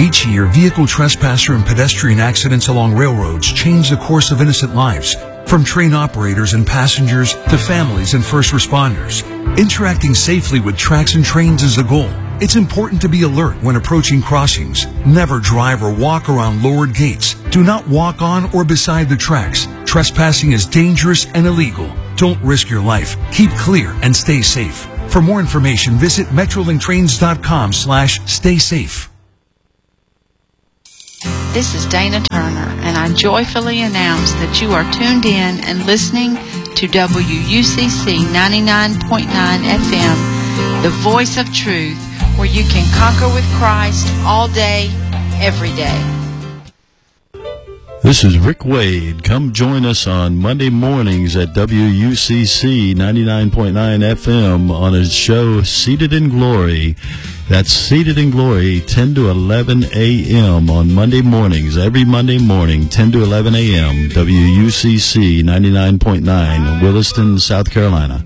Each year, vehicle trespasser and pedestrian accidents along railroads change the course of innocent lives, from train operators and passengers to families and first responders. Interacting safely with tracks and trains is the goal. It's important to be alert when approaching crossings. Never drive or walk around lowered gates. Do not walk on or beside the tracks. Trespassing is dangerous and illegal. Don't risk your life. Keep clear and stay safe. For more information, visit metrolinktrains.com/stay safe. This is Dana Turner, and I joyfully announce that you are tuned in and listening to WUCC 99.9 FM, the voice of truth, where you can conquer with Christ all day, every day. This is Rick Wade. Come join us on Monday mornings at WUCC 99.9 FM on his show Seated in Glory. That's Seated in Glory, 10 to 11 a.m. on Monday mornings. Every Monday morning, 10 to 11 a.m., WUCC 99.9, Williston, South Carolina.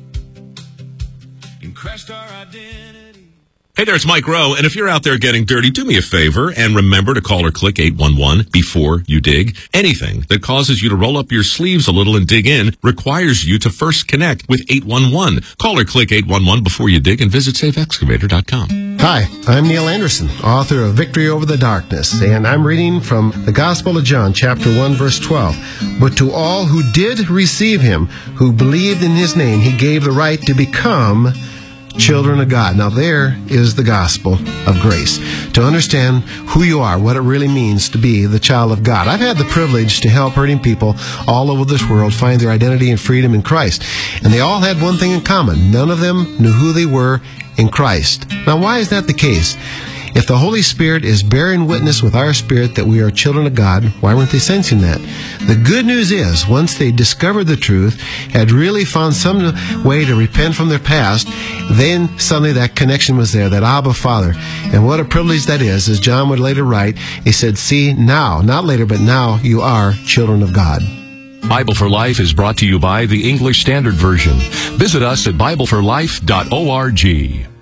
Hey there, it's Mike Rowe, and if you're out there getting dirty, do me a favor and remember to call or click 811 before you dig. Anything that causes you to roll up your sleeves a little and dig in requires you to first connect with 811. Call or click 811 before you dig and visit safeexcavator.com. Hi, I'm Neil Anderson, author of Victory Over the Darkness, and I'm reading from the Gospel of John, chapter 1, verse 12. But to all who did receive him, who believed in his name, he gave the right to become children of God. Now there is the gospel of grace. To understand who you are, what it really means to be the child of God. I've had the privilege to help hurting people all over this world find their identity and freedom in Christ. And they all had one thing in common. None of them knew who they were in Christ. Now why is that the case? If the Holy Spirit is bearing witness with our spirit that we are children of God, why weren't they sensing that? The good news is, once they discovered the truth, had really found some way to repent from their past, then suddenly that connection was there, that Abba Father. And what a privilege that is, as John would later write, he said, see, now, not later, but now you are children of God. Bible for Life is brought to you by the English Standard Version. Visit us at BibleForLife.org.